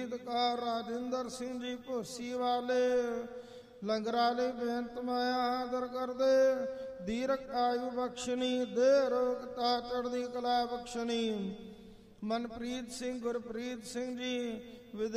ਗੀਤਕਾਰ ਰਾਜਿੰਦਰ ਸਿੰਘ ਜੀ ਭੋਸੀ ਵਾਲੇ, ਲੰਗਰ ਵਾਲੇ ਬੇਨਤ ਮਾਇਆ ਆਦਰ ਕਰਦੇ, ਦੀਰਘ ਆਯੂ ਬਖਸ਼ਣੀ, ਦੇ ਰੋਗਤਾ ਚੜ੍ਹਦੀ ਕਲਾ ਬਖਸ਼ਣੀ। ਮਨਪ੍ਰੀਤ ਸਿੰਘ, ਗੁਰਪ੍ਰੀਤ ਸਿੰਘ ਜੀ